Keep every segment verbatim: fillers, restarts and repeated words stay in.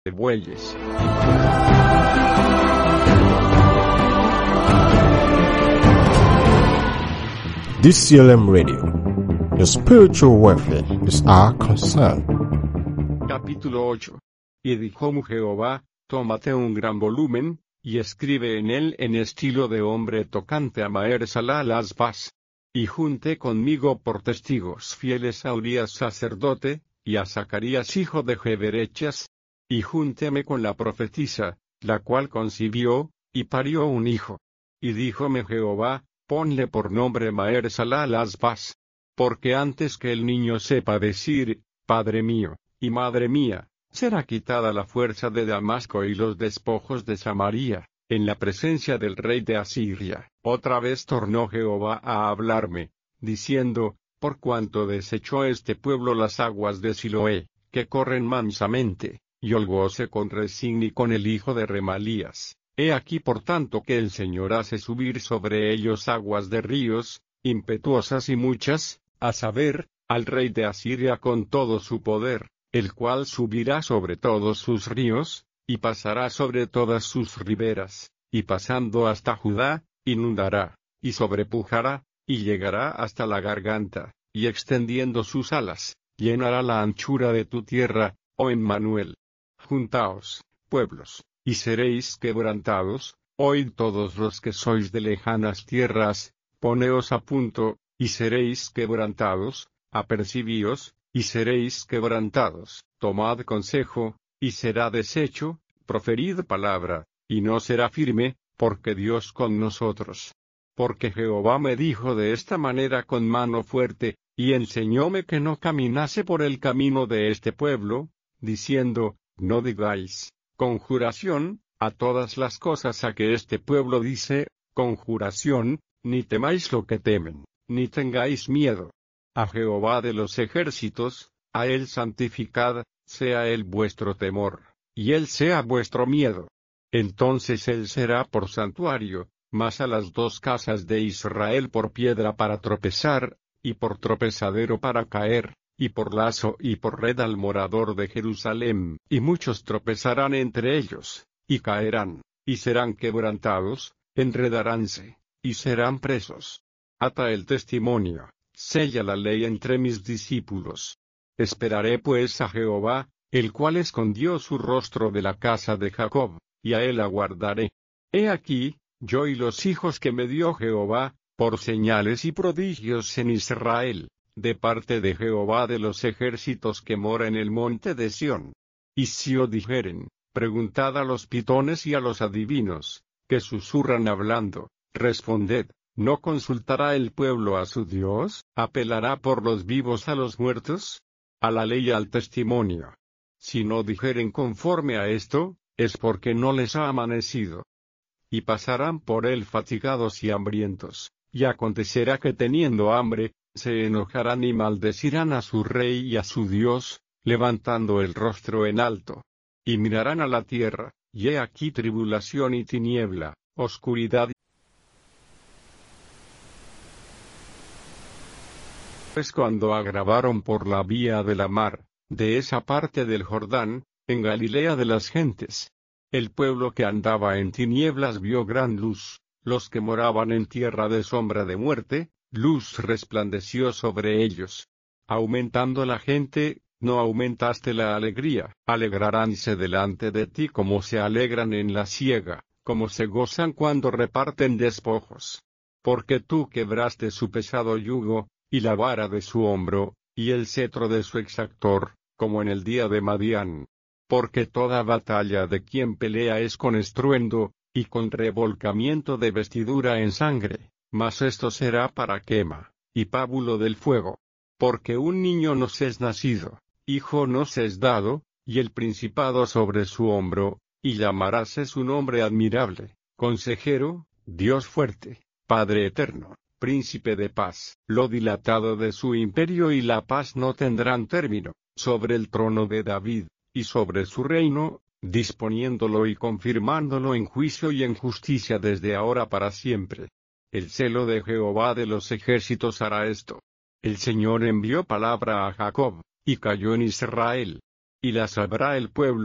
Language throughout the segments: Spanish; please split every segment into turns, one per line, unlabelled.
de bueyes.
D C L M Radio. Your spiritual welfare is our concern.
Capítulo ocho. Y dijo Jehová, tómate un gran volumen, y escribe en él en estilo de hombre tocante a Maher-Shalal Asbaz. Y junté conmigo por testigos fieles a Urías sacerdote, y a Zacarías hijo de Jeberechas. Y juntéme con la profetisa, la cual concibió, y parió un hijo. Y díjome Jehová, ponle por nombre Maher-Shalal Asbaz. Porque antes que el niño sepa decir, Padre mío, y Madre mía, será quitada la fuerza de Damasco y los despojos de Samaria, en la presencia del rey de Asiria. Otra vez tornó Jehová a hablarme, diciendo, por cuanto desechó este pueblo las aguas de Siloé, que corren mansamente, y holgóse con Rezín y con el hijo de Remalías. He aquí por tanto que el Señor hace subir sobre ellos aguas de ríos, impetuosas y muchas, a saber, al rey de Asiria con todo su poder, el cual subirá sobre todos sus ríos, y pasará sobre todas sus riberas, y pasando hasta Judá, inundará, y sobrepujará, y llegará hasta la garganta, y extendiendo sus alas, llenará la anchura de tu tierra, oh Emmanuel. Juntaos, pueblos, y seréis quebrantados, oíd todos los que sois de lejanas tierras, poneos a punto, y seréis quebrantados, apercibíos, y seréis quebrantados, tomad consejo, y será deshecho, proferid palabra, y no será firme, porque Dios con nosotros. Porque Jehová me dijo de esta manera con mano fuerte, y enseñóme que no caminase por el camino de este pueblo, diciendo, no digáis, conjuración, a todas las cosas a que este pueblo dice, conjuración, ni temáis lo que temen, ni tengáis miedo. A Jehová de los ejércitos, a él santificad, sea él vuestro temor, y él sea vuestro miedo. Entonces él será por santuario, mas a las dos casas de Israel por piedra para tropezar, y por tropezadero para caer, y por lazo y por red al morador de Jerusalén. Y muchos tropezarán entre ellos, y caerán, y serán quebrantados, enredaránse, y serán presos. Ata el testimonio, sella la ley entre mis discípulos. Esperaré pues a Jehová, el cual escondió su rostro de la casa de Jacob, y a él aguardaré. He aquí, yo y los hijos que me dio Jehová, por señales y prodigios en Israel, de parte de Jehová de los ejércitos que mora en el monte de Sión. Y si os dijeren, preguntad a los pitones y a los adivinos, que susurran hablando, responded, ¿no consultará el pueblo a su Dios? ¿Apelará por los vivos a los muertos? A la ley y al testimonio. Si no dijeren conforme a esto, es porque no les ha amanecido. Y pasarán por él fatigados y hambrientos, y acontecerá que teniendo hambre, se enojarán y maldecirán a su rey y a su Dios, levantando el rostro en alto. Y mirarán a la tierra, y he aquí tribulación y tiniebla, oscuridad. Pues cuando agravaron por la vía de la mar, de esa parte del Jordán, en Galilea de las gentes, el pueblo que andaba en tinieblas vio gran luz, los que moraban en tierra de sombra de muerte, luz resplandeció sobre ellos. Aumentando la gente, no aumentaste la alegría, alegraránse delante de ti como se alegran en la siega, como se gozan cuando reparten despojos. Porque tú quebraste su pesado yugo, y la vara de su hombro, y el cetro de su exactor, como en el día de Madián. Porque toda batalla de quien pelea es con estruendo, y con revolcamiento de vestidura en sangre, mas esto será para quema, y pábulo del fuego. Porque un niño nos es nacido, hijo nos es dado, y el principado sobre su hombro, y llamaráse su nombre admirable, consejero, Dios fuerte, Padre eterno, príncipe de paz. Lo dilatado de su imperio y la paz no tendrán término, sobre el trono de David, y sobre su reino, disponiéndolo y confirmándolo en juicio y en justicia desde ahora para siempre. El celo de Jehová de los ejércitos hará esto. El Señor envió palabra a Jacob, y cayó en Israel. Y la sabrá el pueblo,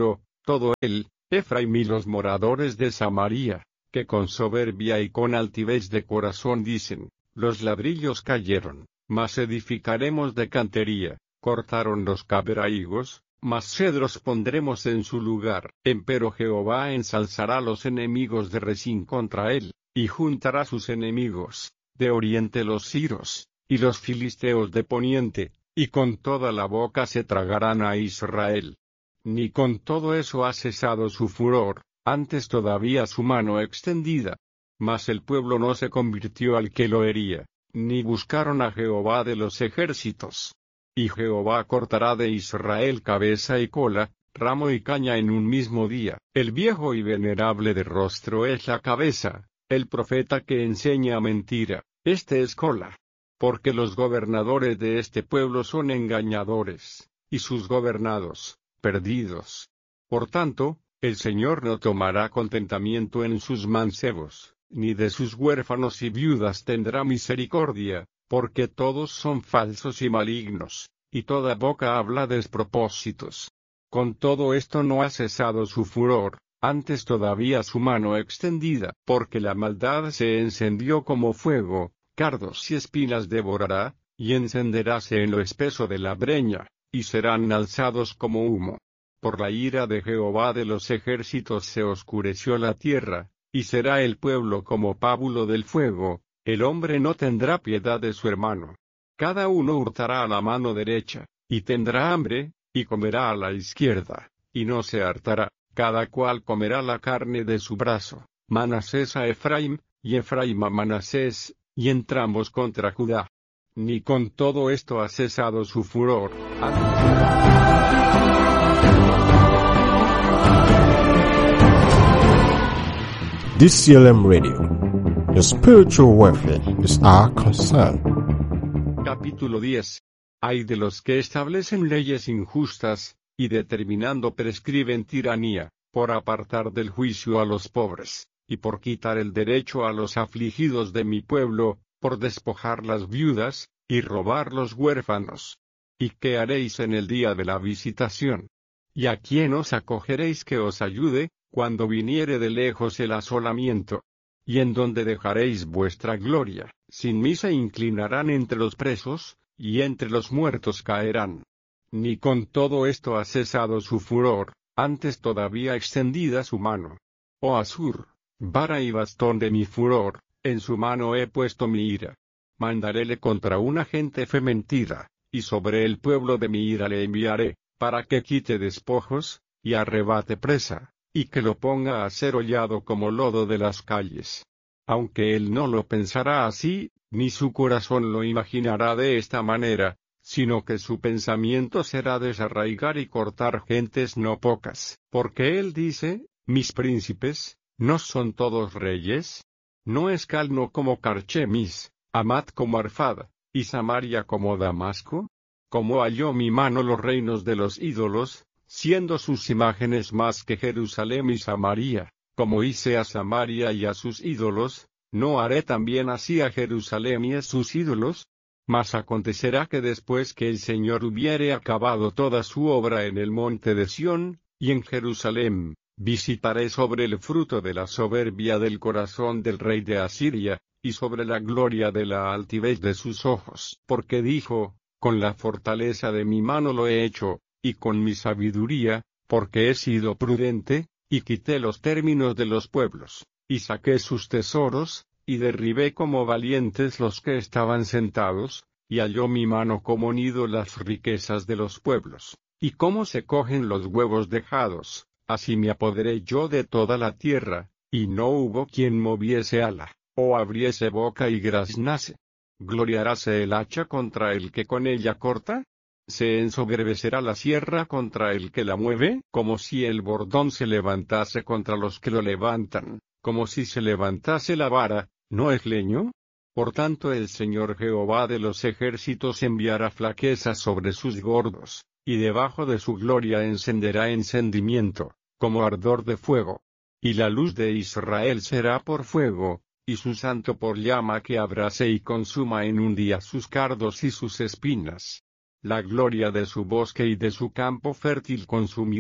todo él, Efraín y los moradores de Samaria, que con soberbia y con altivez de corazón dicen, los ladrillos cayeron, mas edificaremos de cantería, cortaron los cabraigos, mas cedros pondremos en su lugar. Empero Jehová ensalzará los enemigos de Rezín contra él, y juntará sus enemigos, de oriente los siros, y los filisteos de poniente, y con toda la boca se tragarán a Israel. Ni con todo eso ha cesado su furor, antes todavía su mano extendida. Mas el pueblo no se convirtió al que lo hería, ni buscaron a Jehová de los ejércitos. Y Jehová cortará de Israel cabeza y cola, ramo y caña en un mismo día. El viejo y venerable de rostro es la cabeza, el profeta que enseña mentira, este es cola. Porque los gobernadores de este pueblo son engañadores, y sus gobernados, perdidos. Por tanto, el Señor no tomará contentamiento en sus mancebos, ni de sus huérfanos y viudas tendrá misericordia, porque todos son falsos y malignos, y toda boca habla despropósitos. Con todo esto no ha cesado su furor, antes todavía su mano extendida, porque la maldad se encendió como fuego, cardos y espinas devorará, y encenderáse en lo espeso de la breña, y serán alzados como humo. Por la ira de Jehová de los ejércitos se oscureció la tierra, y será el pueblo como pábulo del fuego, el hombre no tendrá piedad de su hermano. Cada uno hurtará a la mano derecha, y tendrá hambre, y comerá a la izquierda, y no se hartará, cada cual comerá la carne de su brazo, Manasés a Efraín, y Efraín a Manasés, y entrambos contra Judá. Ni con todo esto ha cesado su furor.
D C L M Radio. Your spiritual welfare is our concern.
Capítulo diez. Hay de los que establecen leyes injustas, y determinando prescriben tiranía, por apartar del juicio a los pobres, y por quitar el derecho a los afligidos de mi pueblo, por despojar las viudas, y robar los huérfanos. ¿Y qué haréis en el día de la visitación? ¿Y a quién os acogeréis que os ayude, cuando viniere de lejos el asolamiento? ¿Y en dónde dejaréis vuestra gloria? Sin mí se inclinarán entre los presos, y entre los muertos caerán. Ni con todo esto ha cesado su furor, antes todavía extendida su mano. Oh Asur, vara y bastón de mi furor, en su mano he puesto mi ira. Mandaréle contra una gente fe mentira, y sobre el pueblo de mi ira le enviaré, para que quite despojos, y arrebate presa, y que lo ponga a ser hollado como lodo de las calles. Aunque él no lo pensará así, ni su corazón lo imaginará de esta manera, sino que su pensamiento será desarraigar y cortar gentes no pocas. Porque él dice, mis príncipes, ¿no son todos reyes? ¿No es Calno como Carchemis, Amat como Arfad, y Samaria como Damasco? ¿Cómo halló mi mano los reinos de los ídolos, siendo sus imágenes más que Jerusalén y Samaria? Como hice a Samaria y a sus ídolos, ¿no haré también así a Jerusalén y a sus ídolos? Mas acontecerá que después que el Señor hubiere acabado toda su obra en el monte de Sión, y en Jerusalén, visitaré sobre el fruto de la soberbia del corazón del rey de Asiria, y sobre la gloria de la altivez de sus ojos. Porque dijo, con la fortaleza de mi mano lo he hecho, y con mi sabiduría, porque he sido prudente, y quité los términos de los pueblos, y saqué sus tesoros, y derribé como valientes los que estaban sentados, y halló mi mano como nido las riquezas de los pueblos, y como se cogen los huevos dejados, así me apoderé yo de toda la tierra, y no hubo quien moviese ala, o abriese boca y graznase. ¿Gloriaráse el hacha contra el que con ella corta? ¿Se ensoberbecerá la sierra contra el que la mueve? Como si el bordón se levantase contra los que lo levantan, como si se levantase la vara, ¿no es leño? Por tanto el Señor Jehová de los ejércitos enviará flaqueza sobre sus gordos, y debajo de su gloria encenderá encendimiento, como ardor de fuego. Y la luz de Israel será por fuego, y su santo por llama que abrase y consuma en un día sus cardos y sus espinas. La gloria de su bosque y de su campo fértil consumirá,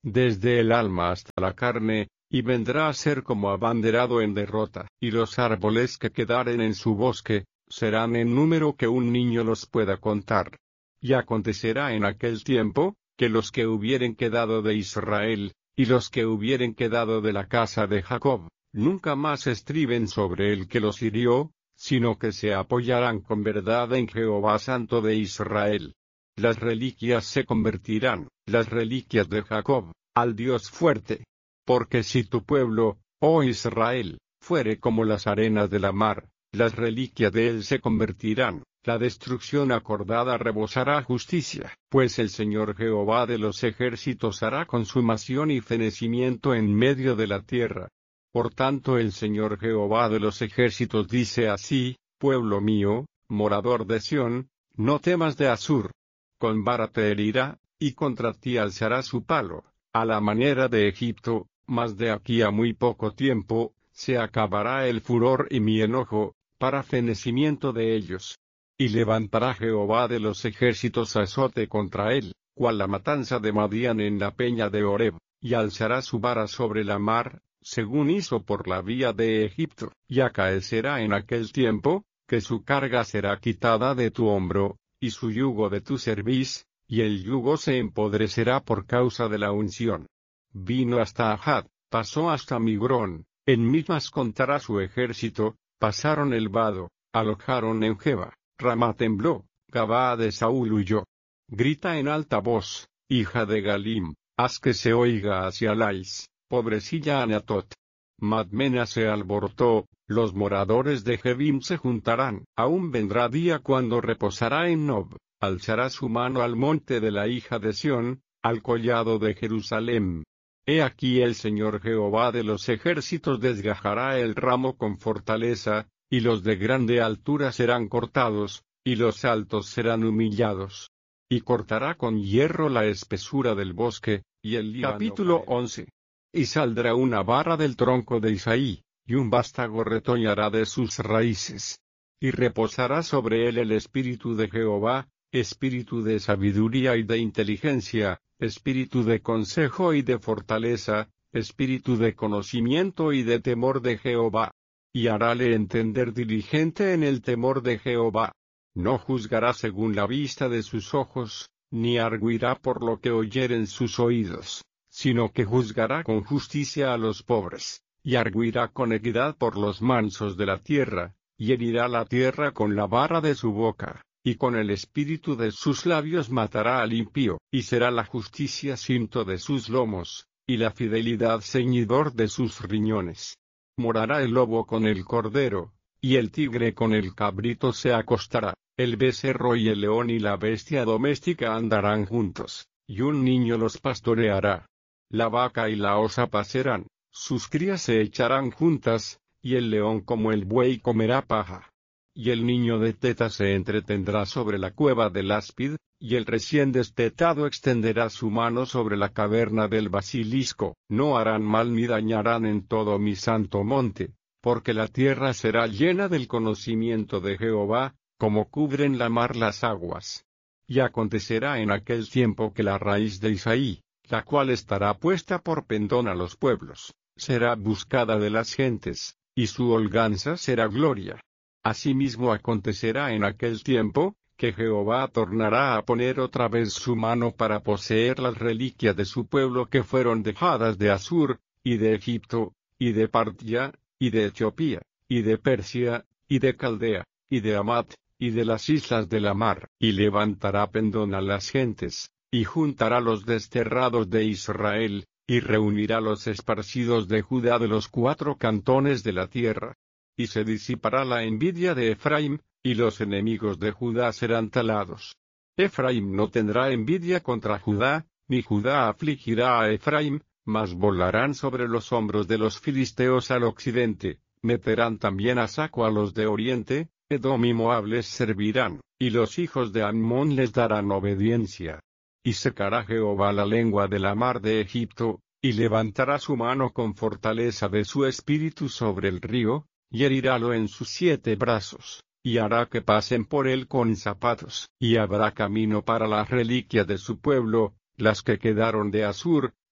desde el alma hasta la carne, y vendrá a ser como abanderado en derrota, y los árboles que quedaren en su bosque, serán en número que un niño los pueda contar. Y acontecerá en aquel tiempo, que los que hubieren quedado de Israel, y los que hubieren quedado de la casa de Jacob, nunca más estriben sobre el que los hirió, sino que se apoyarán con verdad en Jehová Santo de Israel. Las reliquias se convertirán, las reliquias de Jacob, al Dios fuerte. Porque si tu pueblo, oh Israel, fuere como las arenas de la mar, las reliquias de él se convertirán, la destrucción acordada rebosará justicia, pues el Señor Jehová de los ejércitos hará consumación y fenecimiento en medio de la tierra. Por tanto el Señor Jehová de los ejércitos dice así: pueblo mío, morador de Sión, no temas de Asur. Con vara te herirá, y contra ti alzará su palo, a la manera de Egipto, mas de aquí a muy poco tiempo, se acabará el furor y mi enojo, para fenecimiento de ellos. Y levantará Jehová de los ejércitos azote contra él, cual la matanza de Madián en la peña de Horeb, y alzará su vara sobre la mar, según hizo por la vía de Egipto. Y acaecerá en aquel tiempo, que su carga será quitada de tu hombro, y su yugo de tu cerviz, y el yugo se empodrecerá por causa de la unción. Vino hasta Ahad, pasó hasta Migrón, en Mismas contará su ejército, pasaron el vado, alojaron en Geba, Ramá tembló, Gabaa de Saúl huyó. Grita en alta voz, hija de Galim, haz que se oiga hacia Lais, pobrecilla Anatot. Madmena se alborotó, los moradores de Jebim se juntarán, aún vendrá día cuando reposará en Nob, alzará su mano al monte de la hija de Sión, al collado de Jerusalén. He aquí el Señor Jehová de los ejércitos desgajará el ramo con fortaleza, y los de grande altura serán cortados, y los altos serán humillados. Y cortará con hierro la espesura del bosque, y el Líbano. Capítulo once. Y saldrá una vara del tronco de Isaí, y un vástago retoñará de sus raíces. Y reposará sobre él el espíritu de Jehová, espíritu de sabiduría y de inteligencia, espíritu de consejo y de fortaleza, espíritu de conocimiento y de temor de Jehová. Y harále entender diligente en el temor de Jehová. No juzgará según la vista de sus ojos, ni arguirá por lo que oyeren sus oídos, sino que juzgará con justicia a los pobres, y arguirá con equidad por los mansos de la tierra, y herirá la tierra con la vara de su boca, y con el espíritu de sus labios matará al impío, y será la justicia cinto de sus lomos, y la fidelidad ceñidor de sus riñones. Morará el lobo con el cordero, y el tigre con el cabrito se acostará, el becerro y el león y la bestia doméstica andarán juntos, y un niño los pastoreará. La vaca y la osa pacerán, sus crías se echarán juntas, y el león como el buey comerá paja. Y el niño de teta se entretendrá sobre la cueva del áspid, y el recién destetado extenderá su mano sobre la caverna del basilisco. No harán mal ni dañarán en todo mi santo monte, porque la tierra será llena del conocimiento de Jehová, como cubren la mar las aguas. Y acontecerá en aquel tiempo que la raíz de Isaí, la cual estará puesta por pendón a los pueblos, será buscada de las gentes, y su holganza será gloria. Asimismo acontecerá en aquel tiempo, que Jehová tornará a poner otra vez su mano para poseer las reliquias de su pueblo que fueron dejadas de Asur, y de Egipto, y de Partia, y de Etiopía, y de Persia, y de Caldea, y de Amat, y de las islas de la mar, y levantará pendón a las gentes, y juntará los desterrados de Israel, y reunirá los esparcidos de Judá de los cuatro cantones de la tierra. Y se disipará la envidia de Efraín, y los enemigos de Judá serán talados. Efraín no tendrá envidia contra Judá, ni Judá afligirá a Efraín, mas volarán sobre los hombros de los filisteos al occidente, meterán también a saco a los de oriente, Edom y Moab les servirán, y los hijos de Ammón les darán obediencia. Y secará Jehová la lengua de la mar de Egipto, y levantará su mano con fortaleza de su espíritu sobre el río, y herirálo en sus siete brazos, y hará que pasen por él con zapatos, y habrá camino para las reliquias de su pueblo, las que quedaron de Asur,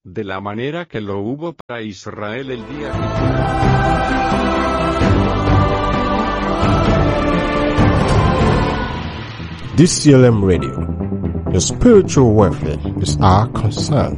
de la manera que lo hubo para Israel el día
que... D C L M Radio. Your spiritual welfare is our concern.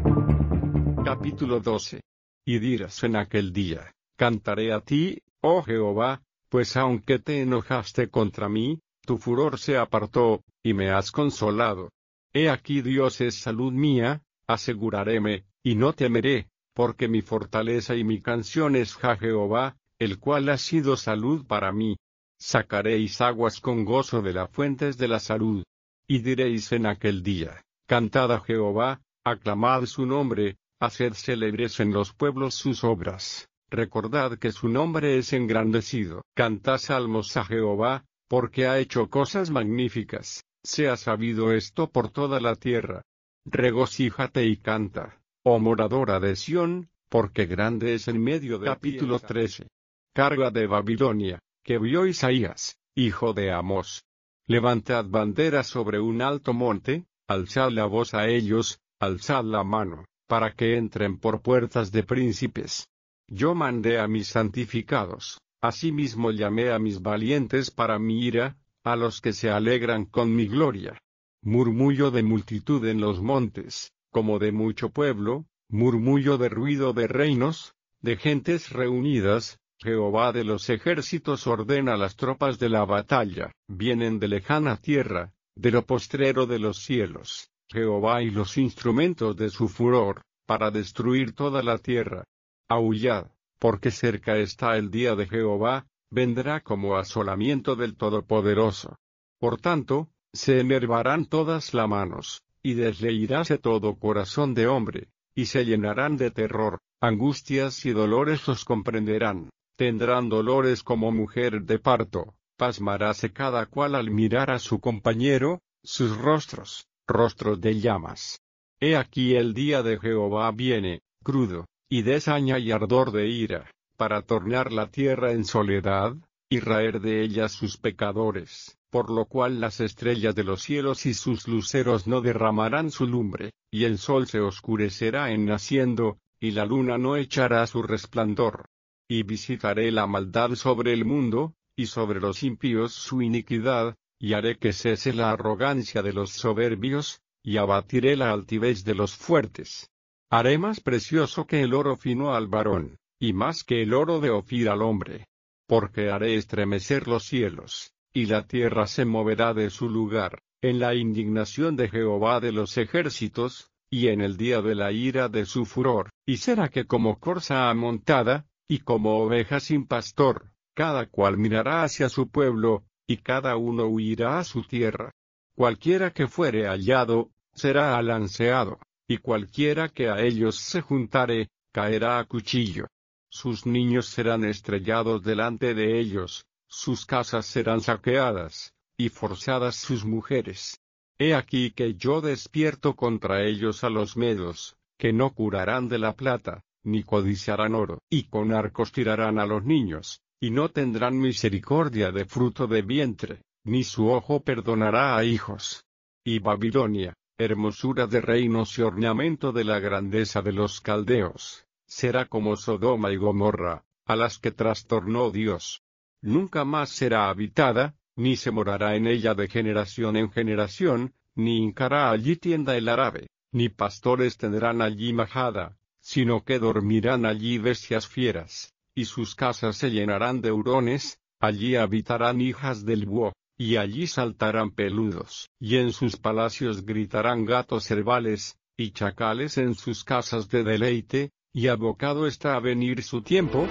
Capítulo doce. Y dirás en aquel día, cantaré a ti, oh Jehová, pues aunque te enojaste contra mí, tu furor se apartó, y me has consolado. He aquí Dios es salud mía, aseguraréme, y no temeré, porque mi fortaleza y mi canción es Ja Jehová, el cual ha sido salud para mí. Sacaréis aguas con gozo de las fuentes de la salud. Y diréis en aquel día, cantad a Jehová, aclamad su nombre, haced célebres en los pueblos sus obras. Recordad que su nombre es engrandecido. Cantad salmos a Jehová, porque ha hecho cosas magníficas. Sea sabido esto por toda la tierra. Regocíjate y canta, oh moradora de Sión, porque grande es en medio de... Capítulo trece. Carga de Babilonia, que vio Isaías, hijo de Amós. Levantad bandera sobre un alto monte, alzad la voz a ellos, alzad la mano, para que entren por puertas de príncipes. Yo mandé a mis santificados, asimismo llamé a mis valientes para mi ira, a los que se alegran con mi gloria. Murmullo de multitud en los montes, como de mucho pueblo, murmullo de ruido de reinos, de gentes reunidas. Jehová de los ejércitos ordena las tropas de la batalla, vienen de lejana tierra, de lo postrero de los cielos, Jehová y los instrumentos de su furor, para destruir toda la tierra. Aullad, porque cerca está el día de Jehová, vendrá como asolamiento del Todopoderoso. Por tanto, se enervarán todas las manos, y desleiráse todo corazón de hombre, y se llenarán de terror, angustias y dolores os comprenderán. Tendrán dolores como mujer de parto, pasmaráse cada cual al mirar a su compañero, sus rostros, rostros de llamas. He aquí el día de Jehová viene, crudo, y de saña y ardor de ira, para tornar la tierra en soledad, y raer de ella sus pecadores, por lo cual las estrellas de los cielos y sus luceros no derramarán su lumbre, y el sol se oscurecerá en naciendo, y la luna no echará su resplandor. Y visitaré la maldad sobre el mundo, y sobre los impíos su iniquidad, y haré que cese la arrogancia de los soberbios, y abatiré la altivez de los fuertes. Haré más precioso que el oro fino al varón, y más que el oro de Ofir al hombre. Porque haré estremecer los cielos, y la tierra se moverá de su lugar, en la indignación de Jehová de los ejércitos, y en el día de la ira de su furor, y será que como corza amontada, y como oveja sin pastor, cada cual mirará hacia su pueblo, y cada uno huirá a su tierra. Cualquiera que fuere hallado, será alanceado, y cualquiera que a ellos se juntare, caerá a cuchillo. Sus niños serán estrellados delante de ellos, sus casas serán saqueadas, y forzadas sus mujeres. He aquí que yo despierto contra ellos a los medos, que no curarán de la plata, ni codiciarán oro, y con arcos tirarán a los niños, y no tendrán misericordia de fruto de vientre, ni su ojo perdonará a hijos. Y Babilonia, hermosura de reinos y ornamento de la grandeza de los caldeos, será como Sodoma y Gomorra, a las que trastornó Dios. Nunca más será habitada, ni se morará en ella de generación en generación, ni hincará allí tienda el árabe, ni pastores tendrán allí majada, sino que dormirán allí bestias fieras, y sus casas se llenarán de hurones, allí habitarán hijas del búho, y allí saltarán peludos, y en sus palacios gritarán gatos cervales, y chacales en sus casas de deleite, y abocado está a venir su tiempo.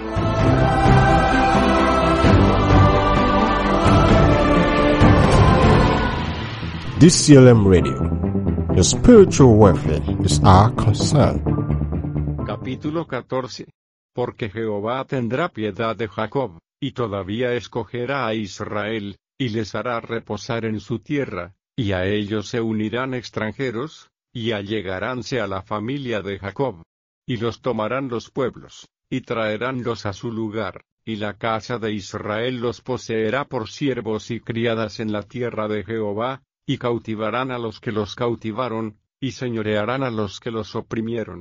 D C L M Radio. Your spiritual welfare is our concern.
Capítulo catorce. Porque Jehová tendrá piedad de Jacob, y todavía escogerá a Israel, y les hará reposar en su tierra, y a ellos se unirán extranjeros, y allegaránse a la familia de Jacob. Y los tomarán los pueblos, y traeránlos a su lugar, y la casa de Israel los poseerá por siervos y criadas en la tierra de Jehová, y cautivarán a los que los cautivaron, y señorearán a los que los oprimieron.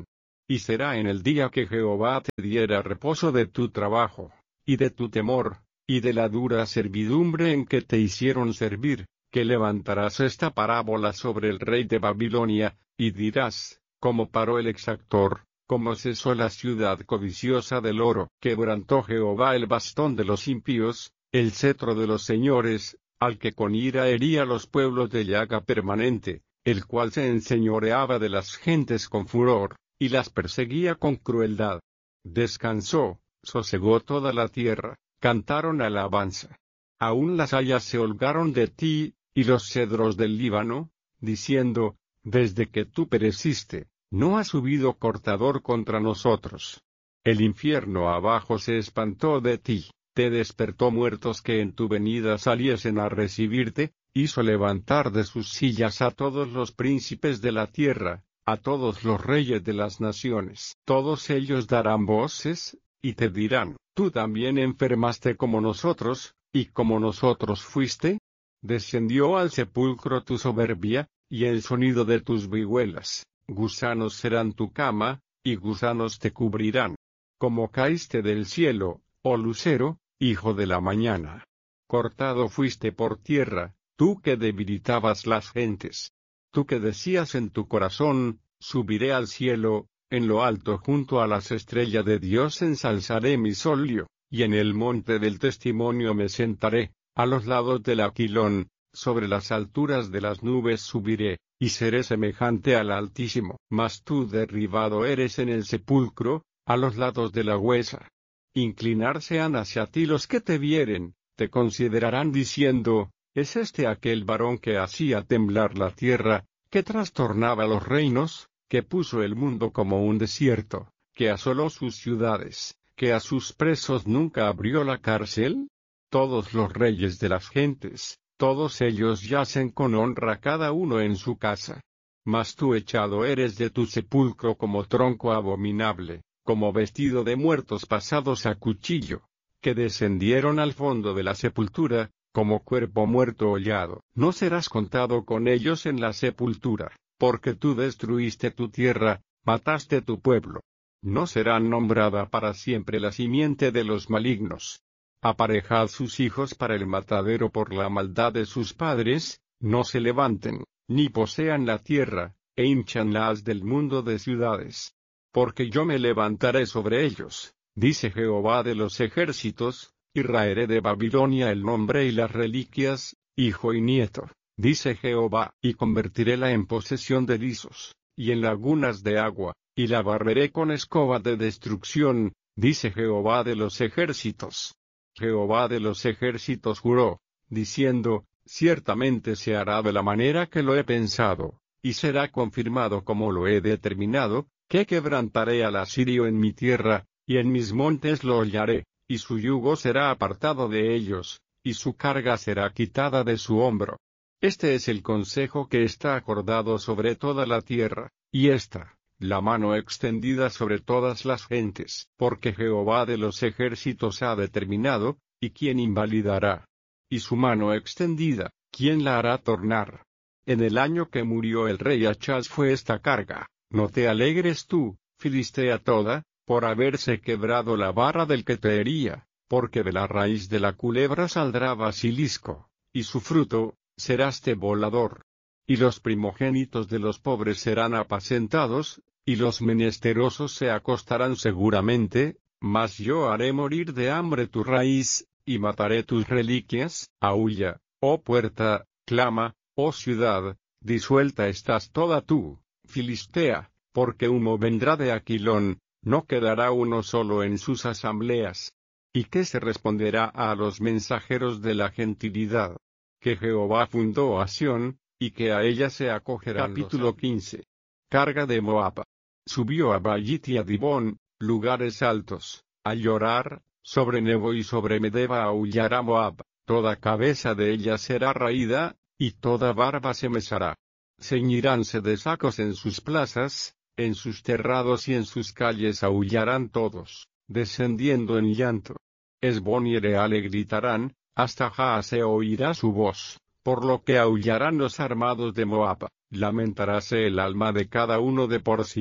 Y será en el día que Jehová te diera reposo de tu trabajo, y de tu temor, y de la dura servidumbre en que te hicieron servir, que levantarás esta parábola sobre el rey de Babilonia, y dirás, como paró el exactor, como cesó la ciudad codiciosa del oro. Quebrantó Jehová el bastón de los impíos, el cetro de los señores, al que con ira hería los pueblos de llaga permanente, el cual se enseñoreaba de las gentes con furor, y las perseguía con crueldad. Descansó, sosegó toda la tierra, cantaron alabanza. Aún las hayas se holgaron de ti, y los cedros del Líbano, diciendo, desde que tú pereciste, no ha subido cortador contra nosotros. El infierno abajo se espantó de ti, te despertó muertos que en tu venida saliesen a recibirte, hizo levantar de sus sillas a todos los príncipes de la tierra, a todos los reyes de las naciones. Todos ellos darán voces, y te dirán, ¿tú también enfermaste como nosotros, y como nosotros fuiste? Descendió al sepulcro tu soberbia, y el sonido de tus vihuelas, gusanos serán tu cama, y gusanos te cubrirán. Como caíste del cielo, oh lucero, hijo de la mañana. Cortado fuiste por tierra, tú que debilitabas las gentes. Tú que decías en tu corazón, subiré al cielo, en lo alto junto a las estrellas de Dios ensalzaré mi solio, y en el monte del testimonio me sentaré, a los lados del Aquilón, sobre las alturas de las nubes subiré, y seré semejante al Altísimo. Mas tú derribado eres en el sepulcro, a los lados de la huesa. Inclinarse han hacia ti los que te vieren, te considerarán diciendo, ¿es este aquel varón que hacía temblar la tierra, que trastornaba los reinos, que puso el mundo como un desierto, que asoló sus ciudades, que a sus presos nunca abrió la cárcel? Todos los reyes de las gentes, todos ellos yacen con honra cada uno en su casa. Mas tú echado eres de tu sepulcro como tronco abominable, como vestido de muertos pasados a cuchillo, que descendieron al fondo de la sepultura, como cuerpo muerto hollado. No serás contado con ellos en la sepultura, porque tú destruiste tu tierra, mataste tu pueblo. No será nombrada para siempre la simiente de los malignos. Aparejad sus hijos para el matadero por la maldad de sus padres, no se levanten, ni posean la tierra, e hinchanlas del mundo de ciudades. Porque yo me levantaré sobre ellos, dice Jehová de los ejércitos, y raeré de Babilonia el nombre y las reliquias, hijo y nieto, dice Jehová, y convertiréla en posesión de lisos, y en lagunas de agua, y la barreré con escoba de destrucción, dice Jehová de los ejércitos. Jehová de los ejércitos juró, diciendo, ciertamente se hará de la manera que lo he pensado, y será confirmado como lo he determinado, que quebrantaré al asirio en mi tierra, y en mis montes lo hollaré, y su yugo será apartado de ellos, y su carga será quitada de su hombro. Este es el consejo que está acordado sobre toda la tierra, y esta, la mano extendida sobre todas las gentes, porque Jehová de los ejércitos ha determinado, y quién invalidará. Y su mano extendida, ¿quién la hará tornar? En el año que murió el rey Achaz fue esta carga. No te alegres tú, Filistea toda, por haberse quebrado la vara del que te hería, porque de la raíz de la culebra saldrá basilisco, y su fruto, seraste volador. Y los primogénitos de los pobres serán apacentados, y los menesterosos se acostarán seguramente, mas yo haré morir de hambre tu raíz, y mataré tus reliquias. Aúlla, oh puerta, clama, oh ciudad, disuelta estás toda tú, Filistea, porque humo vendrá de Aquilón, no quedará uno solo en sus asambleas. ¿Y qué se responderá a los mensajeros de la gentilidad? Que Jehová fundó a Sión, y que a ella se acogerán. Capítulo quince. Carga de Moab. Subió a Bayit y a Dibón, lugares altos, a llorar, sobre Nebo y sobre Medeba aullará Moab, toda cabeza de ella será raída, y toda barba se mesará. Ceñiránse de sacos en sus plazas, en sus terrados y en sus calles aullarán todos, descendiendo en llanto. Esbón y Eleale gritarán, hasta Jahaz se oirá su voz, por lo que aullarán los armados de Moab. ¿Lamentaráse el alma de cada uno de por sí?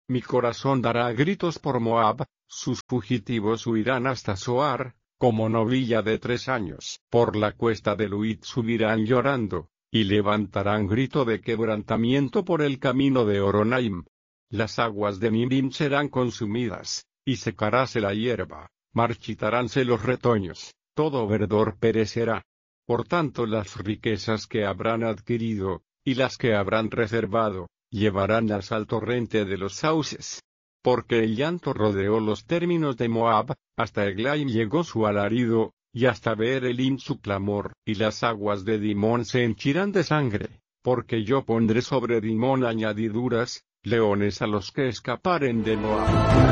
Mi corazón dará gritos por Moab, sus fugitivos huirán hasta Zoar, como novilla de tres años. Por la cuesta de Luit subirán llorando, y levantarán grito de quebrantamiento por el camino de Horonaim. Las aguas de Nirim serán consumidas, y secaráse la hierba, marchitaránse los retoños, todo verdor perecerá. Por tanto las riquezas que habrán adquirido, y las que habrán reservado, llevaránlas al torrente de los sauces. Porque el llanto rodeó los términos de Moab, hasta Eglaim llegó su alarido, y hasta Beer-Elim su clamor, y las aguas de Dimón se henchirán de sangre, porque yo pondré sobre Dimón añadiduras, leones a los que escaparen de Moab.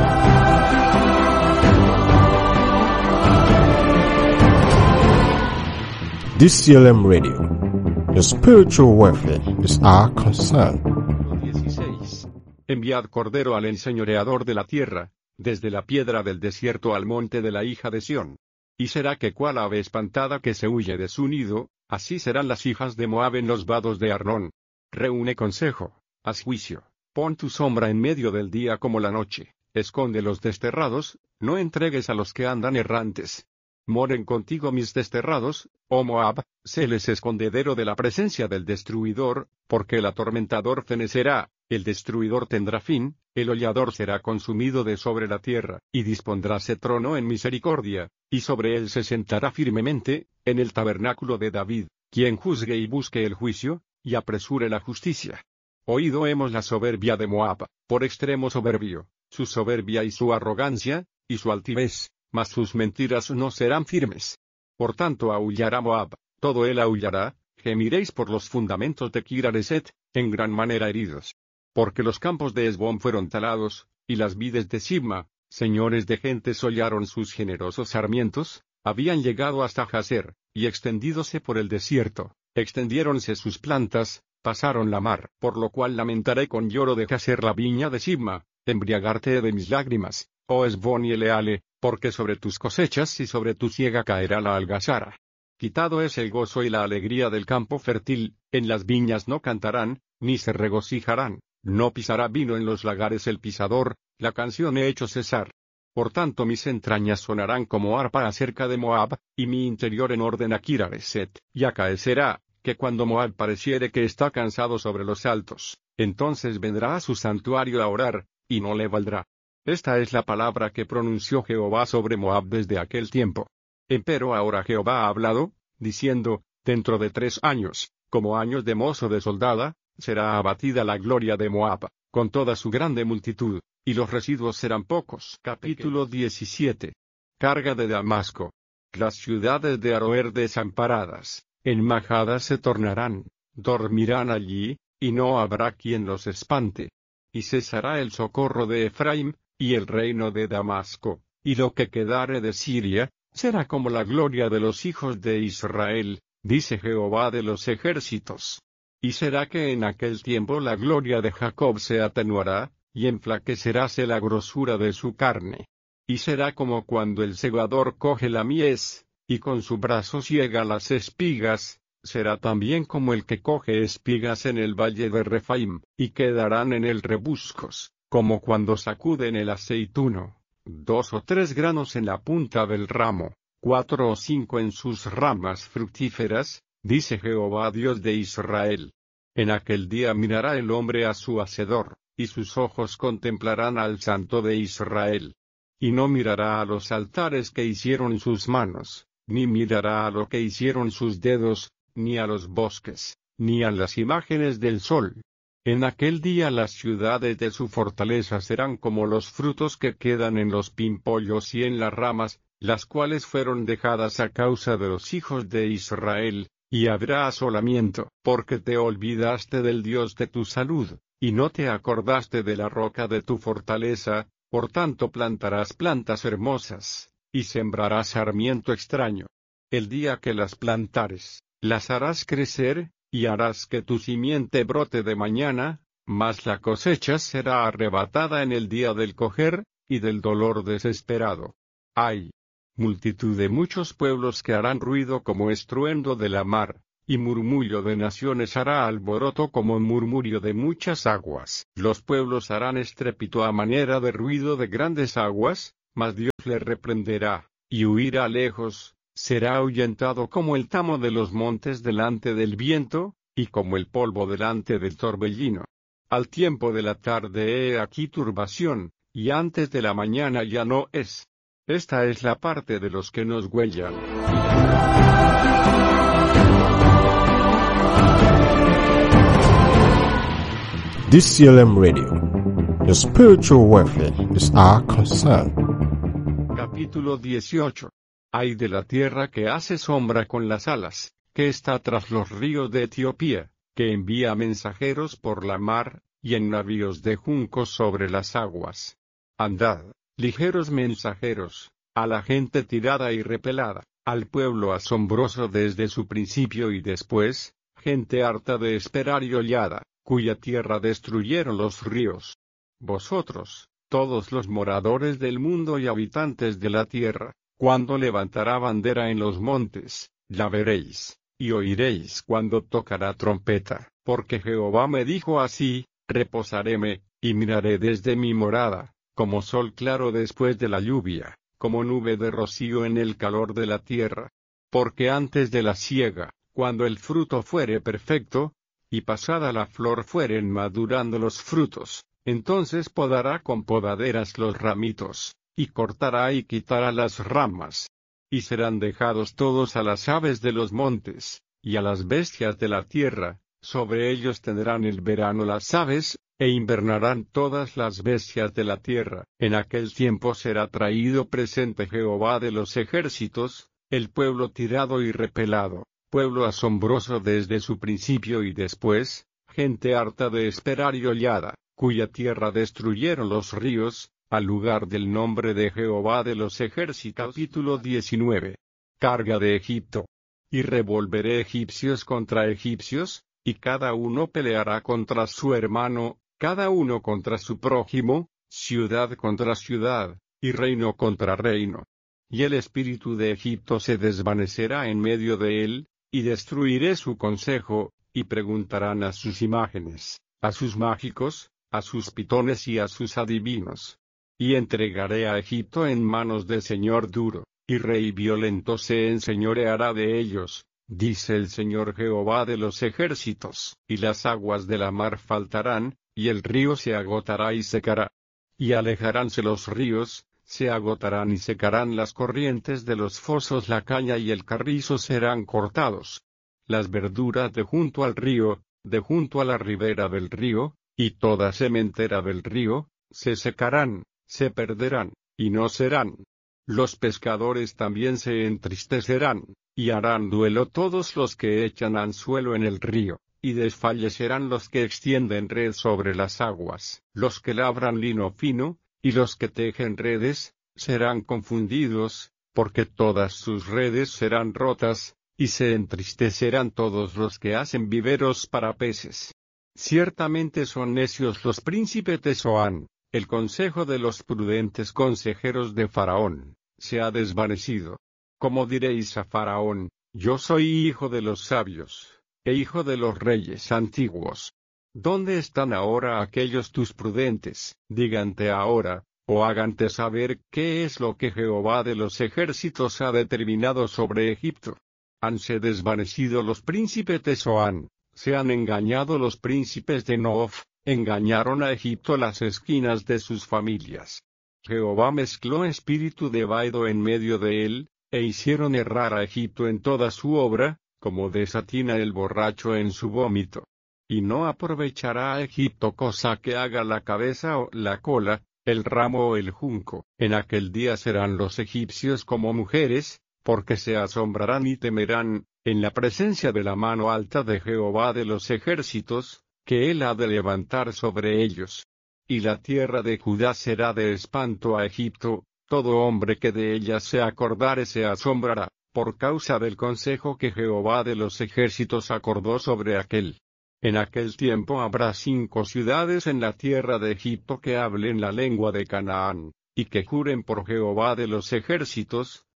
D C L M Radio. The spiritual warfare is our concern.
dieciséis. Enviad cordero al enseñoreador de la tierra, desde la piedra del desierto al monte de la hija de Sión. Y será que cual ave espantada que se huye de su nido, así serán las hijas de Moab en los vados de Arnón. Reúne consejo, haz juicio, pon tu sombra en medio del día como la noche, esconde los desterrados, no entregues a los que andan errantes. Moren contigo mis desterrados, oh Moab, séles escondedero de la presencia del destruidor, porque el atormentador fenecerá, el destruidor tendrá fin, el hollador será consumido de sobre la tierra, y dispondráse trono en misericordia, y sobre él se sentará firmemente, en el tabernáculo de David, quien juzgue y busque el juicio, y apresure la justicia. Oído hemos la soberbia de Moab, por extremo soberbio, su soberbia y su arrogancia, y su altivez, mas sus mentiras no serán firmes. Por tanto aullará Moab, todo él aullará, gemiréis por los fundamentos de Kirareset, en gran manera heridos. Porque los campos de Esbón fueron talados, y las vides de Sibma, señores de gentes hollaron sus generosos sarmientos, habían llegado hasta Jazer, y extendídose por el desierto, extendiéronse sus plantas, pasaron la mar, por lo cual lamentaré con lloro de Jazer la viña de Sibma, embriagarte de mis lágrimas, oh Esbón y Eleale, porque sobre tus cosechas y sobre tu siega caerá la algazara. Quitado es el gozo y la alegría del campo fértil, en las viñas no cantarán, ni se regocijarán, no pisará vino en los lagares el pisador, la canción he hecho cesar. Por tanto mis entrañas sonarán como arpa acerca de Moab, y mi interior en orden a Kirareset, y acaecerá, que cuando Moab pareciere que está cansado sobre los altos, entonces vendrá a su santuario a orar, y no le valdrá. Esta es la palabra que pronunció Jehová sobre Moab desde aquel tiempo. Empero ahora Jehová ha hablado, diciendo, dentro de tres años, como años de mozo de soldada, será abatida la gloria de Moab, con toda su grande multitud, y los residuos serán pocos. Capítulo diecisiete. Carga de Damasco. Las ciudades de Aroer desamparadas, en majadas se tornarán, dormirán allí, y no habrá quien los espante. Y cesará el socorro de Efraim, y el reino de Damasco, y lo que quedare de Siria, será como la gloria de los hijos de Israel, dice Jehová de los ejércitos. Y será que en aquel tiempo la gloria de Jacob se atenuará, y enflaqueceráse la grosura de su carne. Y será como cuando el segador coge la mies, y con su brazo ciega las espigas, será también como el que coge espigas en el valle de Refaim, y quedarán en él rebuscos, como cuando sacuden el aceituno, dos o tres granos en la punta del ramo, cuatro o cinco en sus ramas fructíferas, dice Jehová Dios de Israel. En aquel día mirará el hombre a su hacedor, y sus ojos contemplarán al Santo de Israel. Y no mirará a los altares que hicieron sus manos, ni mirará a lo que hicieron sus dedos, ni a los bosques, ni a las imágenes del sol. En aquel día las ciudades de su fortaleza serán como los frutos que quedan en los pimpollos y en las ramas, las cuales fueron dejadas a causa de los hijos de Israel, y habrá asolamiento, porque te olvidaste del Dios de tu salud, y no te acordaste de la roca de tu fortaleza, por tanto plantarás plantas hermosas, y sembrarás sarmiento extraño. El día que las plantares, las harás crecer, y harás que tu simiente brote de mañana, mas la cosecha será arrebatada en el día del coger, y del dolor desesperado. ¡Ay! Multitud de muchos pueblos que harán ruido como estruendo de la mar, y murmullo de naciones hará alboroto como murmurio de muchas aguas. Los pueblos harán estrépito a manera de ruido de grandes aguas, mas Dios le reprenderá, y huirá lejos, será ahuyentado como el tamo de los montes delante del viento, y como el polvo delante del torbellino. Al tiempo de la tarde he aquí turbación, y antes de la mañana ya no es. Esta es la parte de los que nos huellan.
D C L M Radio. Your spiritual welfare is our concern.
Capítulo dieciocho. Ay de la tierra que hace sombra con las alas, que está tras los ríos de Etiopía, que envía mensajeros por la mar, y en navíos de juncos sobre las aguas. Andad, ligeros mensajeros, a la gente tirada y repelada, al pueblo asombroso desde su principio y después, gente harta de esperar y hollada, cuya tierra destruyeron los ríos. Vosotros, todos los moradores del mundo y habitantes de la tierra, cuando levantará bandera en los montes, la veréis, y oiréis cuando tocará trompeta, porque Jehová me dijo así, reposaréme, y miraré desde mi morada, como sol claro después de la lluvia, como nube de rocío en el calor de la tierra. Porque antes de la siega, cuando el fruto fuere perfecto, y pasada la flor fueren madurando los frutos, entonces podará con podaderas los ramitos, y cortará y quitará las ramas. Y serán dejados todos a las aves de los montes, y a las bestias de la tierra, sobre ellos tendrán el verano las aves, e invernarán todas las bestias de la tierra. En aquel tiempo será traído presente Jehová de los ejércitos, el pueblo tirado y repelado, pueblo asombroso desde su principio y después, gente harta de esperar y hollada, cuya tierra destruyeron los ríos, al lugar del nombre de Jehová de los ejércitos. Capítulo diecinueve. Carga de Egipto. Y revolveré egipcios contra egipcios, y cada uno peleará contra su hermano, cada uno contra su prójimo, ciudad contra ciudad, y reino contra reino. Y el espíritu de Egipto se desvanecerá en medio de él, y destruiré su consejo, y preguntarán a sus imágenes, a sus mágicos, a sus pitones y a sus adivinos. Y entregaré a Egipto en manos de señor duro, y rey violento se enseñoreará de ellos, dice el Señor Jehová de los ejércitos. Y las aguas de la mar faltarán, y el río se agotará y secará. Y alejaránse los ríos, se agotarán y secarán las corrientes de los fosos, la caña y el carrizo serán cortados. Las verduras de junto al río, de junto a la ribera del río, y toda sementera del río, se secarán, se perderán, y no serán. Los pescadores también se entristecerán, y harán duelo todos los que echan anzuelo en el río, y desfallecerán los que extienden red sobre las aguas. Los que labran lino fino, y los que tejen redes, serán confundidos, porque todas sus redes serán rotas, y se entristecerán todos los que hacen viveros para peces. Ciertamente son necios los príncipes de Zoán. El consejo de los prudentes consejeros de Faraón, se ha desvanecido. ¿Cómo diréis a Faraón, yo soy hijo de los sabios, e hijo de los reyes antiguos? ¿Dónde están ahora aquellos tus prudentes? Dígante ahora, o hágante saber qué es lo que Jehová de los ejércitos ha determinado sobre Egipto. Hanse desvanecido los príncipes de Zoán, se han engañado los príncipes de Noof. Engañaron a Egipto las esquinas de sus familias. Jehová mezcló espíritu de vaido en medio de él, e hicieron errar a Egipto en toda su obra, como desatina el borracho en su vómito. Y no aprovechará a Egipto cosa que haga la cabeza o la cola, el ramo o el junco. En aquel día serán los egipcios como mujeres, porque se asombrarán y temerán, en la presencia de la mano alta de Jehová de los ejércitos, que él ha de levantar sobre ellos. Y la tierra de Judá será de espanto a Egipto, todo hombre que de ella se acordare se asombrará, por causa del consejo que Jehová de los ejércitos acordó sobre aquel. En aquel tiempo habrá cinco ciudades en la tierra de Egipto que hablen la lengua de Canaán, y que juren por Jehová de los ejércitos,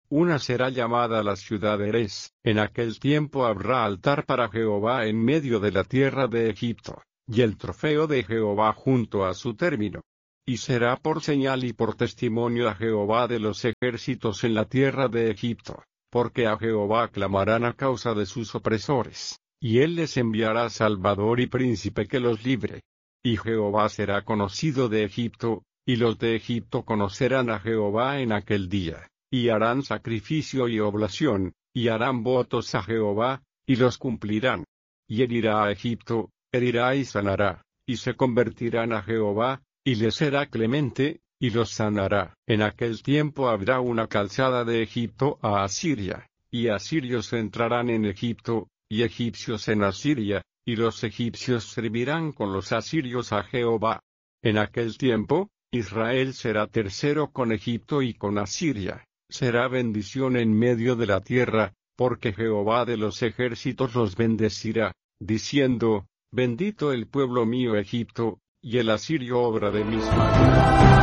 Una será llamada la ciudad Erez. En aquel tiempo habrá altar para Jehová en medio de la tierra de Egipto, y el trofeo de Jehová junto a su término. Y será por señal y por testimonio a Jehová de los ejércitos en la tierra de Egipto, porque a Jehová clamarán a causa de sus opresores, y él les enviará Salvador y príncipe que los libre. Y Jehová será conocido de Egipto, y los de Egipto conocerán a Jehová en aquel día, y harán sacrificio y oblación, y harán votos a Jehová, y los cumplirán. Y herirá a Egipto, herirá y sanará, y se convertirán a Jehová, y les será clemente, y los sanará. En aquel tiempo habrá una calzada de Egipto a Asiria, y asirios entrarán en Egipto, y egipcios en Asiria, y los egipcios servirán con los asirios a Jehová. En aquel tiempo, Israel será tercero con Egipto y con Asiria. Será bendición en medio de la tierra, porque Jehová de los ejércitos los bendecirá, diciendo, bendito el pueblo mío Egipto, y el asirio obra de mis manos.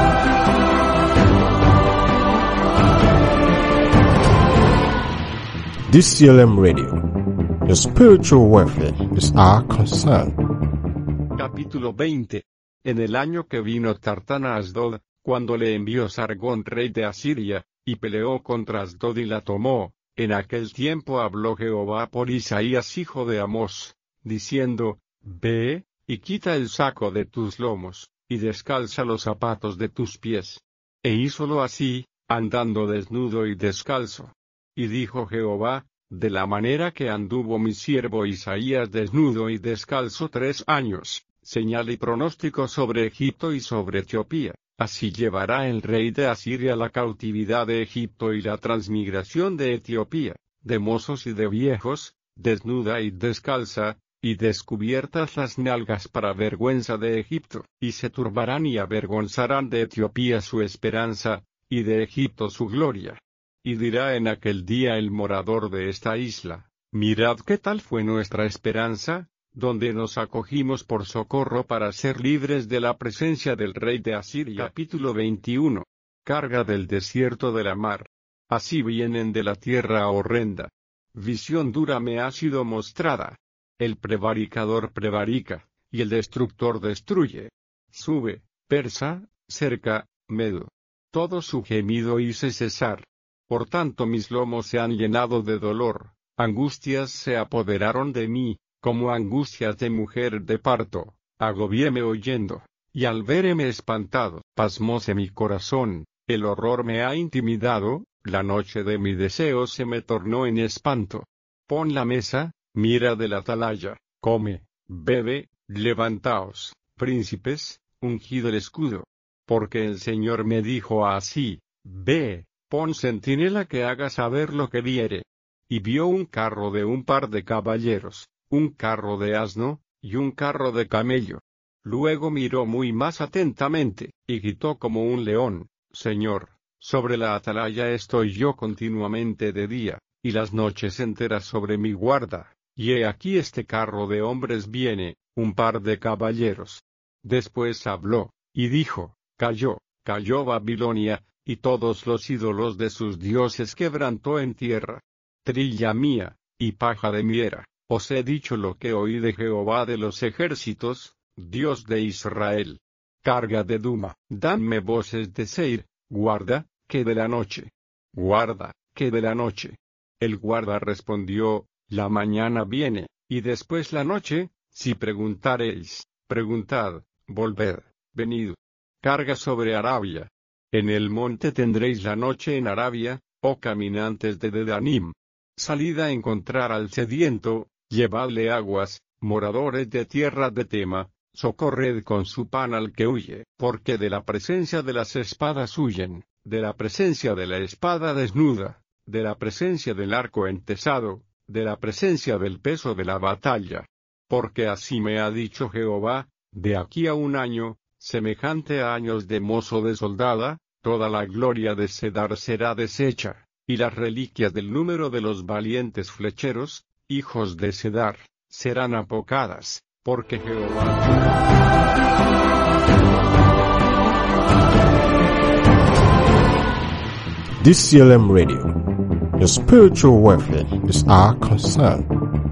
D C L M Radio. Your spiritual welfare is our concern.
Capítulo veinte. En el año que vino Tartana a Asdod, cuando le envió Sargón rey de Asiria, y peleó contra Asdod y la tomó, en aquel tiempo habló Jehová por Isaías hijo de Amós, diciendo, Ve, y quita el saco de tus lomos, y descalza los zapatos de tus pies. E hízolo así, andando desnudo y descalzo. Y dijo Jehová, de la manera que anduvo mi siervo Isaías desnudo y descalzo tres años, señal y pronóstico sobre Egipto y sobre Etiopía, así llevará el rey de Asiria la cautividad de Egipto y la transmigración de Etiopía, de mozos y de viejos, desnuda y descalza, y descubiertas las nalgas para vergüenza de Egipto, y se turbarán y avergonzarán de Etiopía su esperanza, y de Egipto su gloria. Y dirá en aquel día el morador de esta isla, mirad qué tal fue nuestra esperanza, donde nos acogimos por socorro para ser libres de la presencia del rey de Asiria. Capítulo veintiuno. Carga del desierto de la mar. Así vienen de la tierra horrenda. Visión dura me ha sido mostrada. El prevaricador prevarica, y el destructor destruye. Sube, persa, cerca, medo. Todo su gemido hice cesar. Por tanto mis lomos se han llenado de dolor, angustias se apoderaron de mí, como angustias de mujer de parto, agobiéme oyendo, y al verme espantado, pasmóse mi corazón, el horror me ha intimidado, la noche de mi deseo se me tornó en espanto. Pon la mesa, mira de la atalaya, come, bebe, levantaos, príncipes, ungid el escudo. Porque el Señor me dijo así, ve, pon centinela que haga saber lo que viere. Y vio un carro de un par de caballeros, un carro de asno, y un carro de camello. Luego miró muy más atentamente, y gritó como un león, Señor, sobre la atalaya estoy yo continuamente de día, y las noches enteras sobre mi guarda. Y he aquí este carro de hombres viene, un par de caballeros. Después habló, y dijo, cayó, cayó Babilonia, y todos los ídolos de sus dioses quebrantó en tierra. Trilla mía, y paja de mi era, os he dicho lo que oí de Jehová de los ejércitos, Dios de Israel. Carga de Duma, danme voces de Seir, guarda, que de la noche. Guarda, que de la noche. El guarda respondió, la mañana viene, y después la noche, si preguntareis, preguntad, volved, venid. Carga sobre Arabia. En el monte tendréis la noche en Arabia, oh caminantes de Dedanim. Salid a encontrar al sediento, llevadle aguas, moradores de tierra de Tema, socorred con su pan al que huye, porque de la presencia de las espadas huyen, de la presencia de la espada desnuda, de la presencia del arco entesado, de la presencia del peso de la batalla. Porque así me ha dicho Jehová, de aquí a un año, semejante a años de mozo de soldada, toda la gloria de Cedar será deshecha, y las reliquias del número de los valientes flecheros, hijos de Cedar, serán apocadas, porque Jehová...
D C L M Radio. Your spiritual welfare is our concern.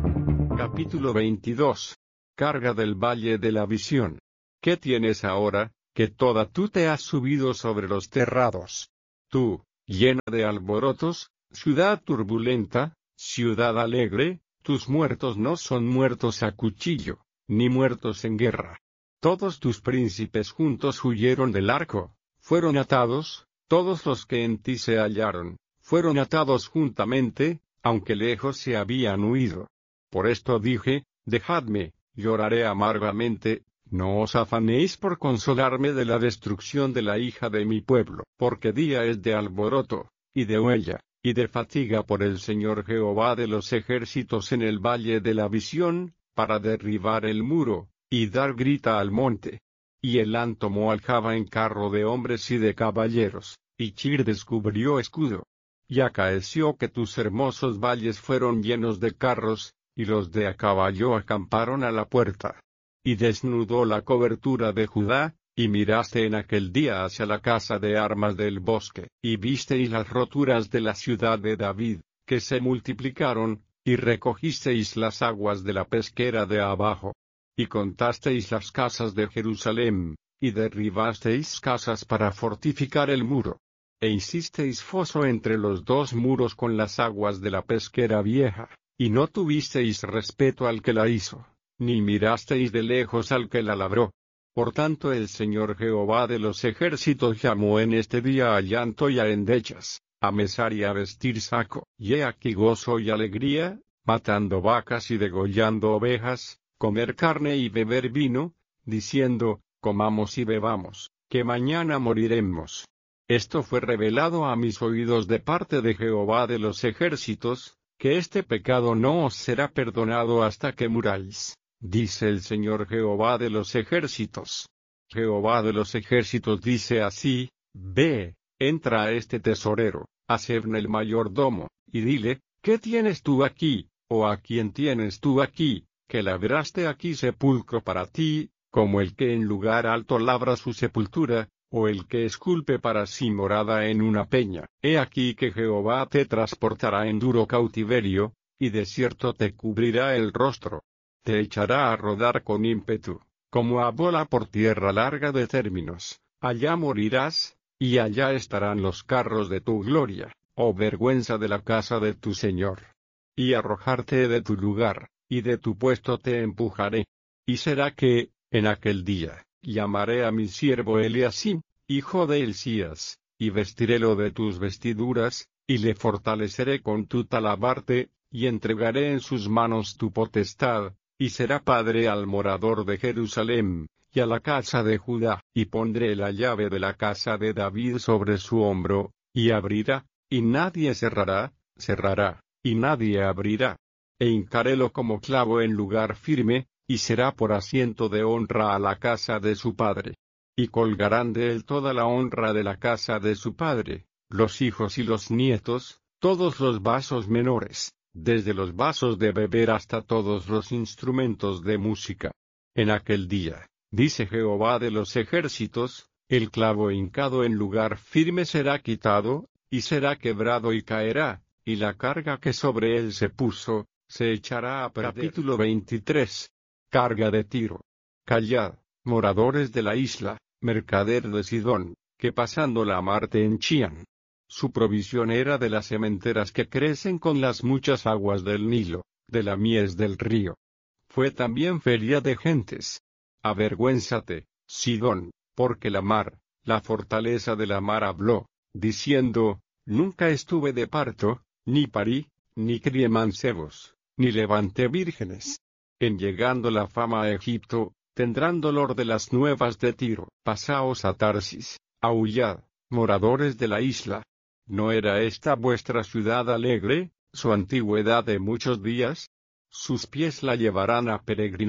Capítulo veintidós. Carga del Valle de la Visión. ¿Qué tienes ahora, que toda tú te has subido sobre los terrados? Tú, llena de alborotos, ciudad turbulenta, ciudad alegre, tus muertos no son muertos a cuchillo, ni muertos en guerra. Todos tus príncipes juntos huyeron del arco, fueron atados, todos los que en ti se hallaron, fueron atados juntamente, aunque lejos se habían huido. Por esto dije, dejadme, lloraré amargamente, no os afanéis por consolarme de la destrucción de la hija de mi pueblo, porque día es de alboroto, y de huella, y de fatiga por el Señor Jehová de los ejércitos en el valle de la visión, para derribar el muro, y dar grita al monte. Y Elán tomó aljaba en carro de hombres y de caballeros, y Chir descubrió escudo. Y acaeció que tus hermosos valles fueron llenos de carros, y los de a caballo acamparon a la puerta. Y desnudó la cobertura de Judá, y miraste en aquel día hacia la casa de armas del bosque, y visteis las roturas de la ciudad de David, que se multiplicaron, y recogisteis las aguas de la pesquera de abajo. Y contasteis las casas de Jerusalén, y derribasteis casas para fortificar el muro. E hicisteis foso entre los dos muros con las aguas de la pesquera vieja, y no tuvisteis respeto al que la hizo, ni mirasteis de lejos al que la labró. Por tanto el Señor Jehová de los ejércitos llamó en este día a llanto y a endechas, a mesar y a vestir saco, y he aquí gozo y alegría, matando vacas y degollando ovejas, comer carne y beber vino, diciendo, comamos y bebamos, que mañana moriremos. Esto fue revelado a mis oídos de parte de Jehová de los ejércitos, que este pecado no os será perdonado hasta que muráis, dice el Señor Jehová de los ejércitos. Jehová de los ejércitos dice así, ve, entra a este tesorero, a Sebna el mayordomo, y dile, ¿qué tienes tú aquí, o a quién tienes tú aquí, que labraste aquí sepulcro para ti, como el que en lugar alto labra su sepultura, o el que esculpe para sí morada en una peña? He aquí que Jehová te transportará en duro cautiverio, y de cierto te cubrirá el rostro. Te echará a rodar con ímpetu, como a bola por tierra larga de términos. Allá morirás, y allá estarán los carros de tu gloria, oh vergüenza de la casa de tu Señor. Y arrojarte de tu lugar, y de tu puesto te empujaré. Y será que, en aquel día, llamaré a mi siervo Eliasim, hijo de Hilcías, y vestirélo de tus vestiduras, y le fortaleceré con tu talabarte, y entregaré en sus manos tu potestad, y será padre al morador de Jerusalén, y a la casa de Judá, y pondré la llave de la casa de David sobre su hombro, y abrirá, y nadie cerrará, cerrará, y nadie abrirá. E hincarélo como clavo en lugar firme, y será por asiento de honra a la casa de su padre. Y colgarán de él toda la honra de la casa de su padre, los hijos y los nietos, todos los vasos menores, desde los vasos de beber hasta todos los instrumentos de música. En aquel día, dice Jehová de los ejércitos, el clavo hincado en lugar firme será quitado, y será quebrado y caerá, y la carga que sobre él se puso, se echará a perder. Capítulo veintitrés. Carga de Tiro. Callad, moradores de la isla, mercader de Sidón, que pasando la mar te henchían. Su provisión era de las sementeras que crecen con las muchas aguas del Nilo, de la mies del río. Fue también feria de gentes. Avergüénzate, Sidón, porque la mar, la fortaleza de la mar habló, diciendo, nunca estuve de parto, ni parí, ni crié mancebos, ni levanté vírgenes. En llegando la fama a Egipto, tendrán dolor de las nuevas de Tiro. Pasaos a Tarsis, aullad, moradores de la isla. ¿No era esta vuestra ciudad alegre, su antigüedad de muchos días? Sus pies la llevarán a peregrinar.